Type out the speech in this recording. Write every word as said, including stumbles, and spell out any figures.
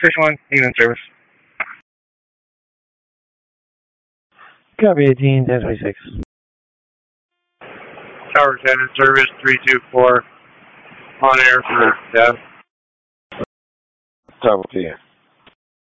Station one, England service. Copy eighteen, ten twenty-six. Tower ten in service, three two four. On air for Dev. Tower P.